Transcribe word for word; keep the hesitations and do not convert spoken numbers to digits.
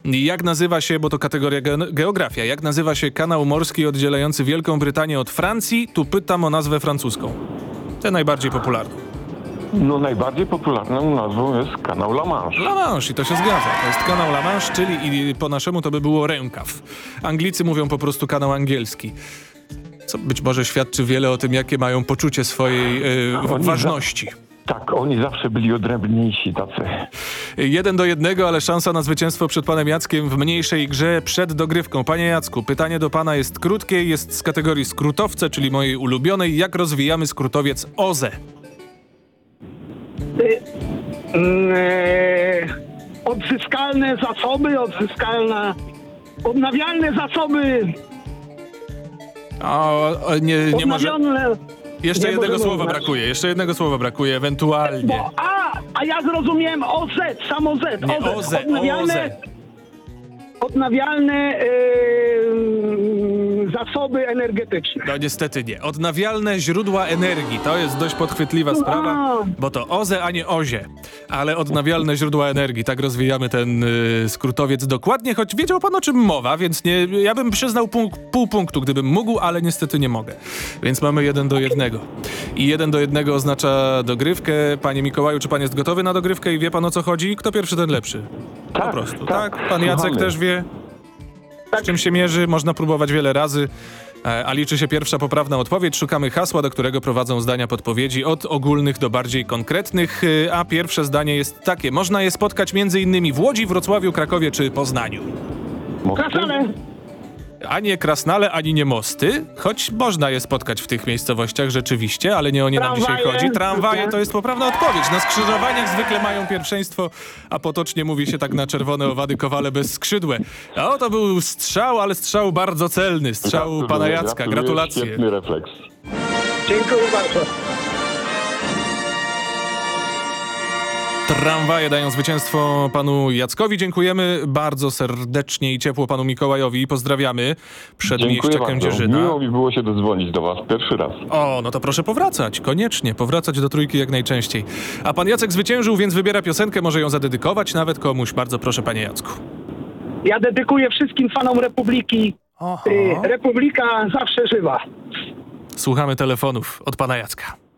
Jak nazywa się, bo to kategoria ge- geografia, jak nazywa się kanał morski oddzielający Wielką Brytanię od Francji? Tu pytam o nazwę francuską. Tę najbardziej popularną. No najbardziej popularną nazwą jest kanał La Manche. La Manche i to się zgadza. To jest kanał La Manche, czyli i po naszemu to by było rękaw. Anglicy mówią po prostu kanał angielski. Co być może świadczy wiele o tym, jakie mają poczucie swojej yy, ważności. Tak, oni zawsze byli odrębniejsi tacy. Jeden do jednego, ale szansa na zwycięstwo przed panem Jackiem w mniejszej grze przed dogrywką. Panie Jacku, pytanie do pana jest krótkie, jest z kategorii skrótowce, czyli mojej ulubionej. Jak rozwijamy skrótowiec O Z E? Y, y, odzyskalne zasoby, odzyskalne, odnawialne zasoby, O, o, nie, nie może... odnawialne... Jeszcze nie jednego możemy słowa uznać. brakuje, jeszcze jednego słowa brakuje, ewentualnie. Bo, a, a ja zrozumiałem O Z, samo Z. Nie, O Z. O Z E, Odnawialne, O Z E. odnawialne yy, zasoby energetyczne. No niestety nie. Odnawialne źródła energii. To jest dość podchwytliwa sprawa, bo to O Z E, a nie O Z E. Ale odnawialne źródła energii. Tak rozwijamy ten y, skrótowiec dokładnie, choć wiedział pan, o czym mowa, więc nie, ja bym przyznał pół, pół punktu, gdybym mógł, ale niestety nie mogę. Więc mamy jeden do jednego. I jeden do jednego oznacza dogrywkę. Panie Mikołaju, czy pan jest gotowy na dogrywkę i wie pan, o co chodzi? Kto pierwszy, ten lepszy. Po Tak, prostu. tak. Tak? Pan Jacek Słuchamy. też wie, z czym się mierzy. Można próbować wiele razy. E, A liczy się pierwsza poprawna odpowiedź. Szukamy hasła, do którego prowadzą zdania podpowiedzi od ogólnych do bardziej konkretnych. E, A pierwsze zdanie jest takie. Można je spotkać między innymi w Łodzi, Wrocławiu, Krakowie czy Poznaniu. Mosty? Krasale, Ani Krasnale, ani nie mosty, choć można je spotkać w tych miejscowościach rzeczywiście, ale nie o nie nam dzisiaj Tramwaje. chodzi. Tramwaje to jest poprawna odpowiedź. Na skrzyżowaniach zwykle mają pierwszeństwo, a potocznie mówi się tak na czerwone owady kowale bez skrzydłe. O, to był strzał, ale strzał bardzo celny. Strzał Gratuluję, pana Jacka. gratuluję, Gratulacje. Świetny refleks. dziękuję bardzo. Tramwaje dają zwycięstwo panu Jackowi. Dziękujemy bardzo serdecznie i ciepło panu Mikołajowi. Pozdrawiamy. Przedmieścia Dziękuję bardzo. Kędzierzyna. Miło mi było się dodzwonić do was pierwszy raz. O, no to proszę powracać, koniecznie, powracać do trójki jak najczęściej. A pan Jacek zwyciężył, więc wybiera piosenkę, może ją zadedykować nawet komuś. Bardzo proszę, panie Jacku. Ja dedykuję wszystkim fanom Republiki. Oho. Y, Republika zawsze żywa. Słuchamy telefonów od pana Jacka.